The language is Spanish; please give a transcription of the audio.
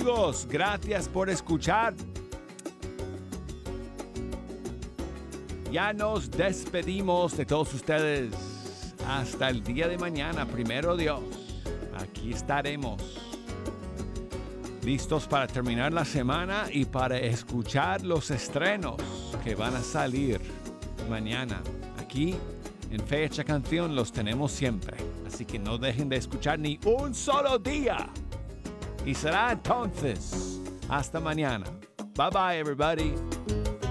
amigos, gracias por escuchar. Ya nos despedimos de todos ustedes. Hasta el día de mañana, primero Dios. Aquí estaremos. Listos para terminar la semana y para escuchar los estrenos que van a salir mañana. Aquí en Fecha Canción los tenemos siempre. Así que no dejen de escuchar ni un solo día. Y será entonces hasta mañana. Bye bye everybody.